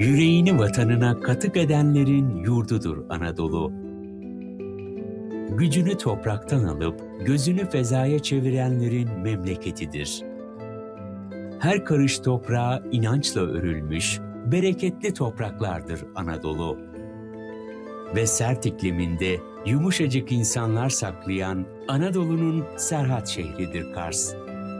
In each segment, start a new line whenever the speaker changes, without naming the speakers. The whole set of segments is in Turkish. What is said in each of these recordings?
Yüreğini vatanına katık edenlerin yurdudur Anadolu. Gücünü topraktan alıp gözünü fezaya çevirenlerin memleketidir. Her karış toprağa inançla örülmüş, bereketli topraklardır Anadolu. Ve sert ikliminde yumuşacık insanlar saklayan Anadolu'nun Serhat şehridir Kars.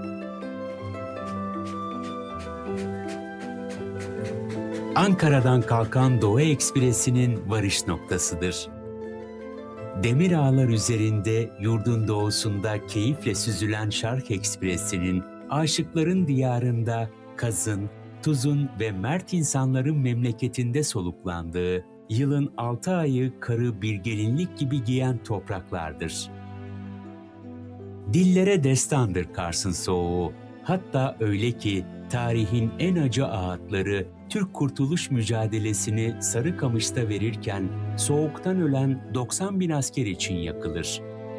Ankara'dan kalkan Doğu Ekspresi'nin varış noktasıdır. Demir ağlar üzerinde yurdun doğusunda keyifle süzülen Şark Ekspresi'nin aşıkların diyarında kazın, tuzun ve mert insanların memleketinde soluklandığı, yılın 6 ayı karı bir gelinlik gibi giyen topraklardır. Dillere destandır Kars'ın soğuğu, hatta öyle ki tarihin en acı ağıtları Türk Kurtuluş mücadelesini Sarıkamış'ta verirken soğuktan ölen 90 bin asker için yakılır.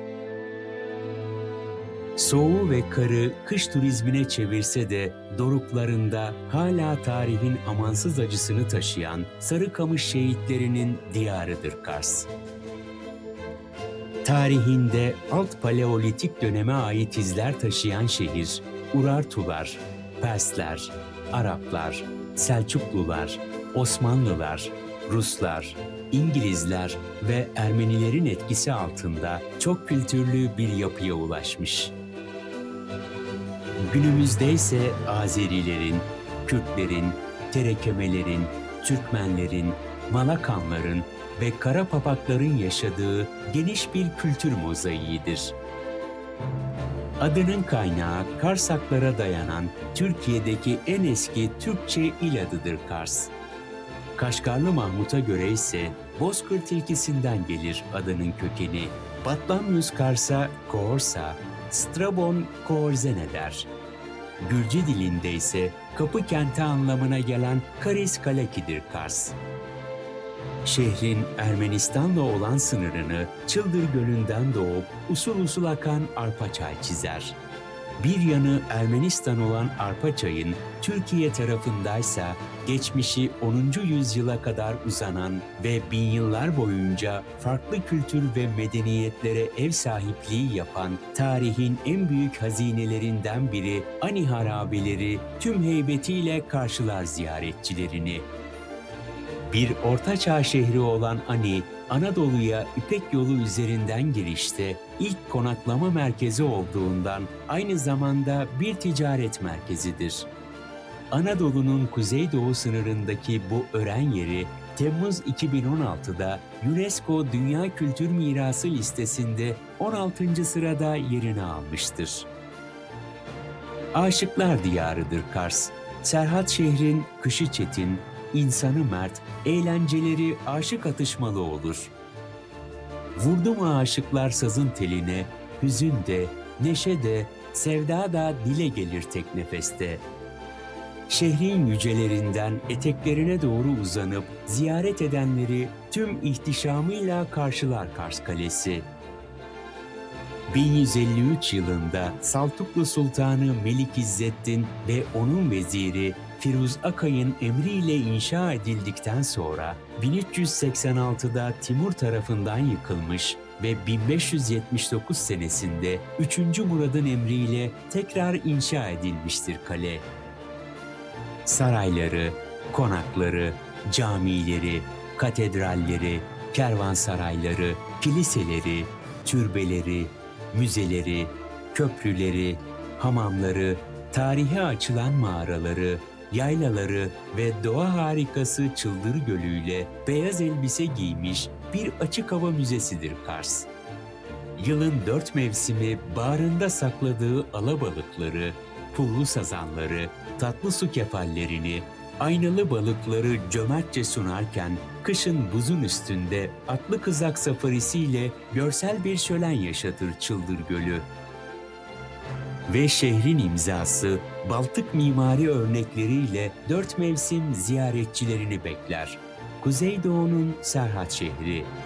Soğuğu ve karı kış turizmine çevirse de doruklarında hala tarihin amansız acısını taşıyan Sarıkamış şehitlerinin diyarıdır Kars. Tarihinde alt paleolitik döneme ait izler taşıyan şehir, Urartular, Persler, Araplar, Selçuklular, Osmanlılar, Ruslar, İngilizler ve Ermenilerin etkisi altında çok kültürlü bir yapıya ulaşmış. Günümüzde ise Azerilerin, Kürtlerin, Terekemelerin, Türkmenlerin, Malakanların ve Karapapakların yaşadığı geniş bir kültür mozaiğidir. Adının kaynağı Karsaklara dayanan Türkiye'deki en eski Türkçe il adıdır Kars. Kaşgarlı Mahmut'a göre ise Bozkır tilkisinden gelir adının kökeni. Batlamyus Kars'a Koorsa, Strabon Koorzene der. Gürcü dilinde ise kapı kenti anlamına gelen Karis Kalaki'dir Kars. Şehrin Ermenistan'la olan sınırını Çıldır Gölü'nden doğup usul usul akan Arpaçay çizer. Bir yanı Ermenistan olan Arpaçay'ın Türkiye tarafındaysa geçmişi 10. yüzyıla kadar uzanan ve bin yıllar boyunca farklı kültür ve medeniyetlere ev sahipliği yapan tarihin en büyük hazinelerinden biri Ani harabeleri tüm heybetiyle karşılar ziyaretçilerini. Bir ortaçağ şehri olan Ani, Anadolu'ya İpek yolu üzerinden girişte ilk konaklama merkezi olduğundan aynı zamanda bir ticaret merkezidir. Anadolu'nun kuzeydoğu sınırındaki bu ören yeri Temmuz 2016'da UNESCO Dünya Kültür Mirası listesinde 16. sırada yerini almıştır. Aşıklar diyarıdır Kars. Serhat şehrin kışı çetin, İnsanı mert, eğlenceleri aşık atışmalı olur. Vurdu mu aşıklar sazın teline, hüzün de, neşe de, sevda da dile gelir tek nefeste. Şehrin yücelerinden eteklerine doğru uzanıp ziyaret edenleri tüm ihtişamıyla karşılar Kars Kalesi. 1153 yılında Saltuklu Sultanı Melik İzzettin ve onun veziri Firuz Akay'ın emriyle inşa edildikten sonra 1386'da Timur tarafından yıkılmış ve 1579 senesinde 3. Murad'ın emriyle tekrar inşa edilmiştir kale. Sarayları, konakları, camileri, katedralleri, kervansarayları, kiliseleri, türbeleri, müzeleri, köprüleri, hamamları, tarihe açılan mağaraları, yaylaları ve doğa harikası Çıldır Gölü'yle beyaz elbise giymiş bir açık hava müzesidir Kars. Yılın 4 mevsimi bağrında sakladığı alabalıkları, pullu sazanları, tatlı su kefallerini, aynalı balıkları cömertçe sunarken kışın buzun üstünde atlı kızak safarisiyle görsel bir şölen yaşatır Çıldır Gölü. Ve şehrin imzası Baltık mimari örnekleriyle 4 mevsim ziyaretçilerini bekler. Kuzeydoğu'nun Serhat şehri.